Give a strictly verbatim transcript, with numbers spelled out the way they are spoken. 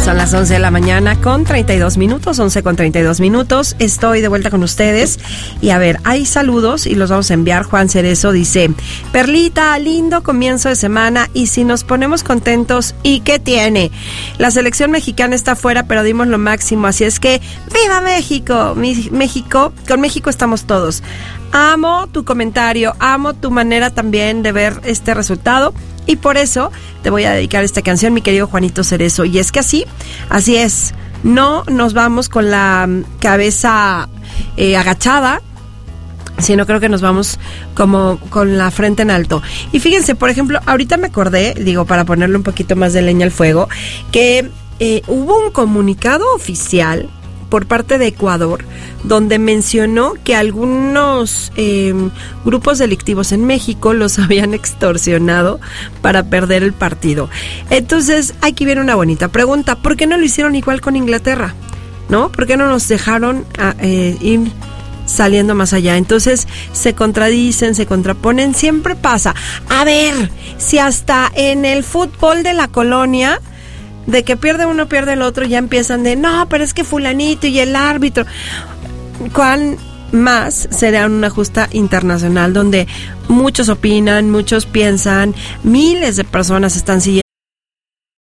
Son las once de la mañana con treinta y dos minutos, once con treinta y dos minutos. Estoy de vuelta con ustedes. Y a ver, hay saludos y los vamos a enviar. Juan Cerezo dice: Perlita, lindo comienzo de semana. Y si nos ponemos contentos, ¿y qué tiene? La selección mexicana está fuera, pero dimos lo máximo. Así es que, ¡viva México! Mi, México, con México estamos todos. Amo tu comentario, amo tu manera también de ver este resultado. Y por eso te voy a dedicar esta canción, mi querido Juanito Cerezo. Y es que así, así es. No nos vamos con la cabeza eh, agachada, sino creo que nos vamos como con la frente en alto. Y fíjense, por ejemplo, ahorita me acordé, digo, para ponerle un poquito más de leña al fuego, que eh, hubo un comunicado oficial por parte de Ecuador, donde mencionó que algunos eh, grupos delictivos en México los habían extorsionado para perder el partido. Entonces, aquí viene una bonita pregunta: ¿por qué no lo hicieron igual con Inglaterra? ¿No? ¿Por qué no nos dejaron a, eh, ir saliendo más allá? Entonces, se contradicen, se contraponen, siempre pasa. A ver, si hasta en el fútbol de la colonia, de que pierde uno, pierde el otro, ya empiezan de, no, pero es que fulanito y el árbitro. ¿Cuál más será una justa internacional donde muchos opinan, muchos piensan, miles de personas están siguiendo